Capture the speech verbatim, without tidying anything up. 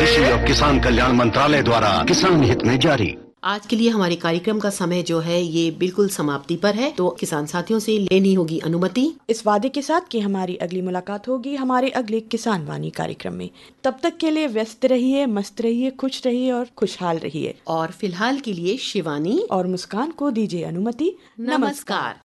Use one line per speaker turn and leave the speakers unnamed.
कृषि और किसान कल्याण मंत्रालय द्वारा किसान हित में जारी।
आज के लिए हमारे कार्यक्रम का समय जो है ये बिल्कुल समाप्ति पर है, तो किसान साथियों से लेनी होगी अनुमति,
इस वादे के साथ कि हमारी अगली मुलाकात होगी हमारे अगले किसान वाणी कार्यक्रम में। तब तक के लिए व्यस्त रहिए, मस्त रहिए, खुश रहिए और खुशहाल रहिए।
और फिलहाल के लिए शिवानी
और मुस्कान को दीजिए अनुमति।
नमस्कार।